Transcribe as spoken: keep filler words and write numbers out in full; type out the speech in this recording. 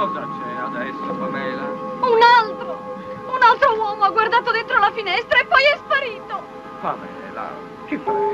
Cosa c'è adesso, Pamela? Un altro! Un altro uomo ha guardato dentro la finestra e poi è sparito! Pamela, ti prego.